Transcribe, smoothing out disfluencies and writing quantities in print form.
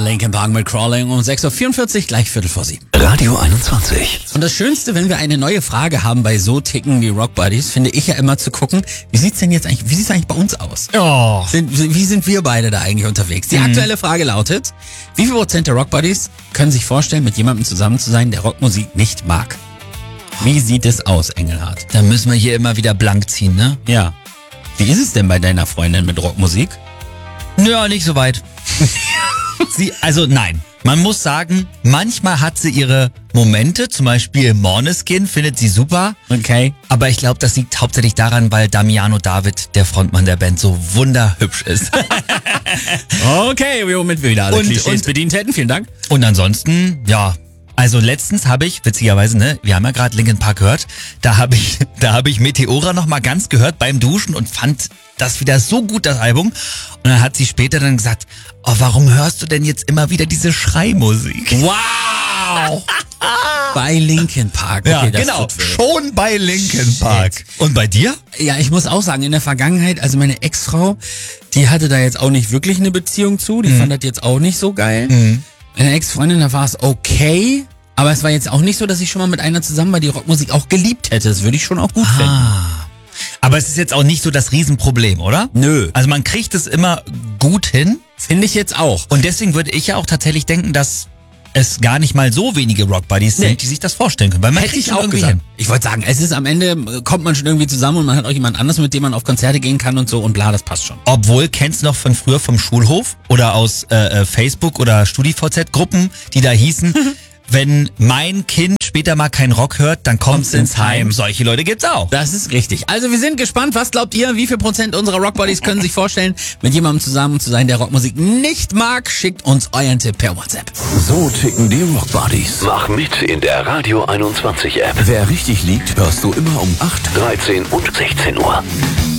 Linkin Park mit Crawling um 6.44 Uhr, gleich 7:45. Radio 21. Und das Schönste, wenn wir eine neue Frage haben bei So ticken die Rock Buddies, finde ich ja immer zu gucken, wie sieht's eigentlich bei uns aus? Oh. Wie sind wir beide da eigentlich unterwegs? Die aktuelle Frage lautet, wie viel Prozent der Rock Buddies können sich vorstellen, mit jemandem zusammen zu sein, der Rockmusik nicht mag? Wie sieht es aus, Engelhardt? Da müssen wir hier immer wieder blank ziehen, ne? Ja. Wie ist es denn bei deiner Freundin mit Rockmusik? Ja, nicht so weit. Nein. Man muss sagen, manchmal hat sie ihre Momente, zum Beispiel Måneskin findet sie super. Okay. Aber ich glaube, das liegt hauptsächlich daran, weil Damiano David, der Frontmann der Band, so wunderhübsch ist. Okay, womit wir wieder alle Klischees bedient hätten. Vielen Dank. Und ansonsten, ja, also letztens habe ich, witzigerweise, ne, wir haben ja gerade Linkin Park gehört, da habe ich Meteora nochmal ganz gehört beim Duschen und fand das wieder so gut, das Album. Und dann hat sie später dann gesagt, oh, warum hörst du denn jetzt immer wieder diese Schreimusik? Wow! Bei Linkin Park. Okay, Ja, das genau, tut weh. schon bei Linkin Park. Shit. Und bei dir? Ja, ich muss auch sagen, in der Vergangenheit, also meine Ex-Frau, die hatte da jetzt auch nicht wirklich eine Beziehung zu, die fand das jetzt auch nicht so geil. Meine Ex-Freundin, da war es okay, aber es war jetzt auch nicht so, dass ich schon mal mit einer zusammen war, die Rockmusik auch geliebt hätte. Das würde ich schon auch gut finden. Aber es ist jetzt auch nicht so das Riesenproblem, oder? Nö. Also man kriegt es immer gut hin. Finde ich jetzt auch. Und deswegen würde ich ja auch tatsächlich denken, dass es gar nicht mal so wenige Rock-Buddies sind, die sich das vorstellen können. Weil man Hätte kriegt ich schon auch irgendwie gesagt. hin. Ich wollte sagen, es ist am Ende, kommt man schon irgendwie zusammen und man hat auch jemand anderes, mit dem man auf Konzerte gehen kann und so und bla, das passt schon. Obwohl, kennst du noch von früher vom Schulhof oder aus Facebook oder StudiVZ-Gruppen, die da hießen, wenn mein Kind später mal keinen Rock hört, dann kommt's ins Heim. Solche Leute gibt's auch. Das ist richtig. Also wir sind gespannt, was glaubt ihr, wie viel Prozent unserer Rockbuddies können sich vorstellen, mit jemandem zusammen zu sein, der Rockmusik nicht mag? Schickt uns euren Tipp per WhatsApp. So ticken die Rock Buddies. Mach mit in der Radio 21 App. Wer richtig liegt, hörst du immer um 8, 13 und 16 Uhr.